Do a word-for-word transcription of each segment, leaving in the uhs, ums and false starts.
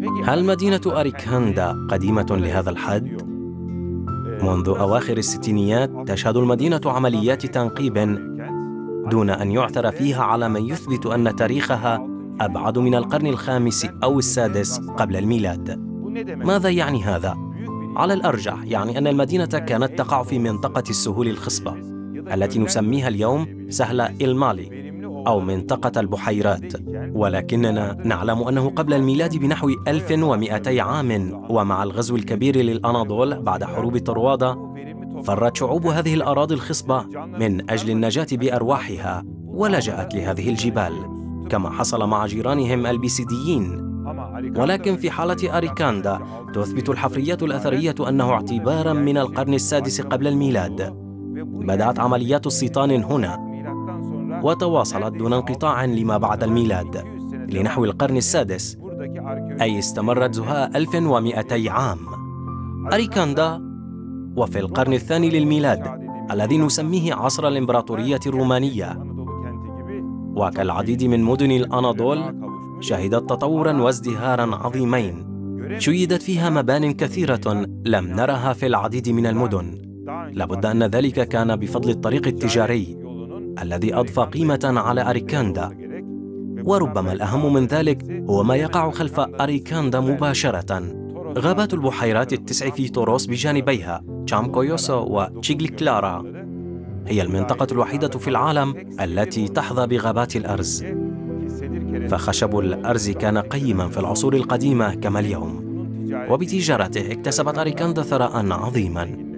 هل مدينة أريكاندا قديمة لهذا الحد؟ منذ أواخر الستينيات تشهد المدينة عمليات تنقيب دون أن يعثر فيها على من يثبت أن تاريخها أبعد من القرن الخامس أو السادس قبل الميلاد. ماذا يعني هذا؟ على الأرجح يعني أن المدينة كانت تقع في منطقة السهول الخصبة التي نسميها اليوم سهل المالي أو منطقة البحيرات، ولكننا نعلم أنه قبل الميلاد بنحو ألف ومئتي عام ومع الغزو الكبير للأناضول بعد حروب طروادة فرت شعوب هذه الأراضي الخصبة من أجل النجاة بأرواحها ولجأت لهذه الجبال كما حصل مع جيرانهم البيسيديين. ولكن في حالة أريكاندا تثبت الحفريات الأثرية أنه اعتباراً من القرن السادس قبل الميلاد بدأت عمليات استيطان هنا وتواصلت دون انقطاع لما بعد الميلاد لنحو القرن السادس، أي استمرت زهاء ألف ومئتي عام. أريكاندا وفي القرن الثاني للميلاد الذي نسميه عصر الإمبراطورية الرومانية، وكالعديد من مدن الأناضول شهدت تطوراً وازدهاراً عظيمين، شيدت فيها مبان كثيرة لم نرها في العديد من المدن. لابد أن ذلك كان بفضل الطريق التجاري الذي أضفى قيمة على أريكاندا، وربما الأهم من ذلك هو ما يقع خلف أريكاندا مباشرة. غابات البحيرات التسع في توروس بجانبيها تشامكويوسو وتشيغليكلارا هي المنطقة الوحيدة في العالم التي تحظى بغابات الأرز، فخشب الأرز كان قيما في العصور القديمة كما اليوم، وبتجارته اكتسبت أريكاندا ثراء عظيما.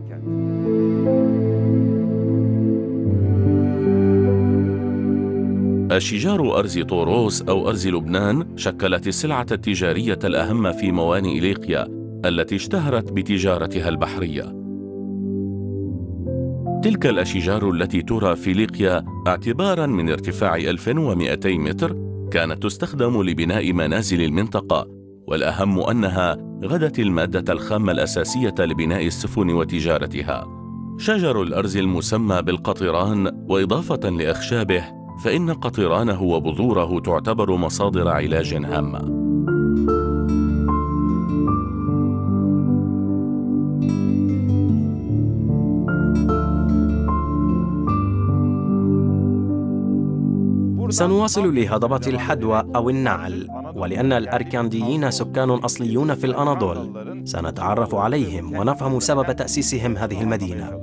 أشجار أرز طوروس أو أرز لبنان شكلت السلعة التجارية الأهم في موانئ إليقيا التي اشتهرت بتجارتها البحرية. تلك الأشجار التي ترى في إليقيا اعتباراً من ارتفاع ألف ومئتي متر كانت تستخدم لبناء منازل المنطقة، والأهم أنها غدت المادة الخام الأساسية لبناء السفن وتجارتها. شجر الأرز المسمى بالقطران وإضافة لأخشابه فإن قطرانه وبذوره تعتبر مصادر علاج هامة. سنواصل لهضبة الحدوى أو النعل، ولأن الأريكانديين سكان أصليون في الأناضول سنتعرف عليهم ونفهم سبب تأسيسهم هذه المدينة.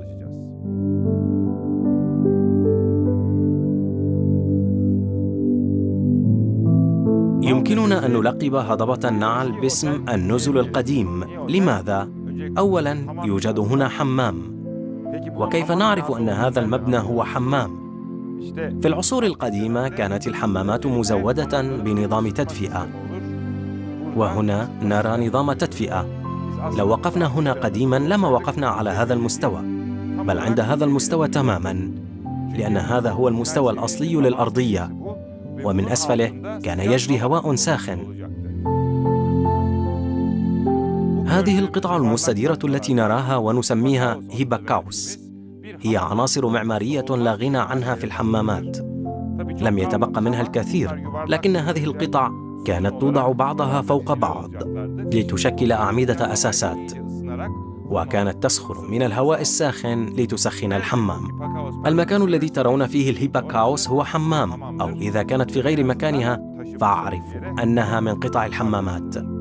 يمكننا أن نلقب هضبة النعل باسم النزل القديم. لماذا؟ أولاً يوجد هنا حمام، وكيف نعرف أن هذا المبنى هو حمام؟ في العصور القديمة كانت الحمامات مزودة بنظام تدفئة، وهنا نرى نظام تدفئة. لو وقفنا هنا قديماً لما وقفنا على هذا المستوى، بل عند هذا المستوى تماماً، لأن هذا هو المستوى الأصلي للأرضية، ومن أسفله كان يجري هواء ساخن. هذه القطع المستديرة التي نراها ونسميها هيباكاوس هي عناصر معمارية لا غنى عنها في الحمامات. لم يتبقى منها الكثير، لكن هذه القطع كانت توضع بعضها فوق بعض لتشكل أعمدة أساسات، وكانت تسخر من الهواء الساخن لتسخن الحمام. المكان الذي ترون فيه الهيباكاوس هو حمام، أو إذا كانت في غير مكانها فاعرفوا أنها من قطع الحمامات.